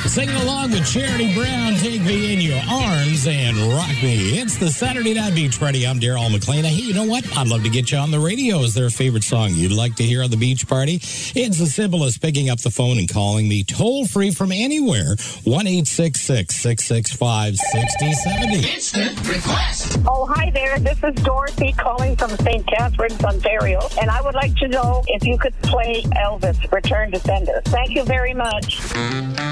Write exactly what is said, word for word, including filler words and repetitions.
Singing along with Charity Brown, Take Me in Your Arms and Rock Me. It's the Saturday Night Beach Party. I'm Daryl McLean. Hey, you know what? I'd love to get you on the radio. Is there a favorite song you'd like to hear on the beach party? It's as simple as picking up the phone and calling me toll free from anywhere. one eight six six, six six five, six zero seven zero. Instant request. Oh, hi there. This is Dorothy calling from Saint Catharines, Ontario. And I would like to know if you could play Elvis, Return to Sender. Thank you very much.